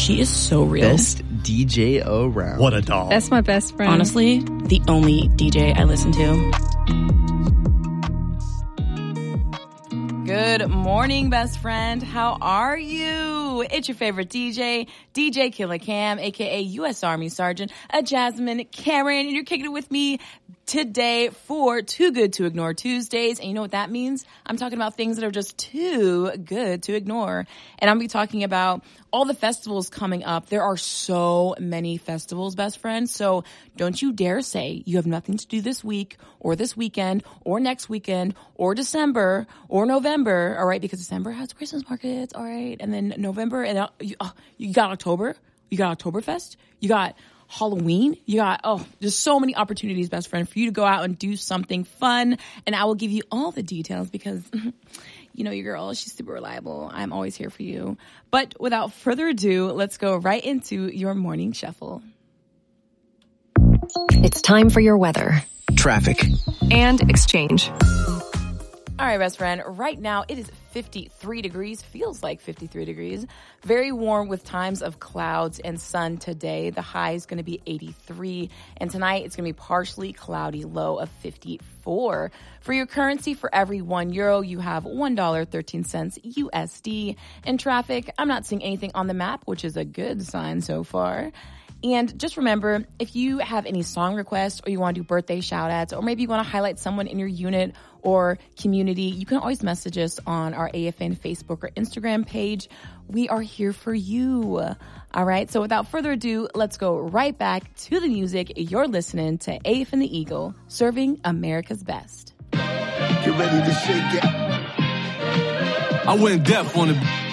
She is so real. Best DJ around. What a doll. That's my best friend. Honestly, the only DJ I listen to. Good morning, best friend. How are you? It's your favorite DJ, DJ Killer Cam, aka U.S. Army Sergeant, Jasmine Karen, and you're kicking it with me today for Too Good to Ignore Tuesdays. And you know what that means? I'm talking about things that are just too good to ignore. And I'm going to be talking about all the festivals coming up. There are so many festivals, best friend. So don't you dare say you have nothing to do this week or this weekend or next weekend or December or November. All right. Because December has Christmas markets. All right. And then November and you got October. You got Oktoberfest. You got Halloween. You got, there's so many opportunities, best friend, for you to go out and do something fun. And I will give you all the details because, you know, your girl, she's super reliable. I'm always here for you. But without further ado, let's go right into your morning shuffle. It's time for your weather, Traffic, and exchange. All right, best friend. Right now, it is 53 degrees. Feels like 53 degrees. Very warm with times of clouds and sun today. The high is going to be 83. And tonight, it's going to be partially cloudy, low of 54. For your currency, for every €1, you have $1.13 USD. In traffic, I'm not seeing anything on the map, which is a good sign so far. And just remember, if you have any song requests or you want to do birthday shout outs or maybe you want to highlight someone in your unit or community, you can always message us on our AFN Facebook or Instagram page. We are here for you. All right. So without further ado, let's go right back to the music. You're listening to AFN the Eagle, serving America's best. Get ready to shake it. I went deaf on it.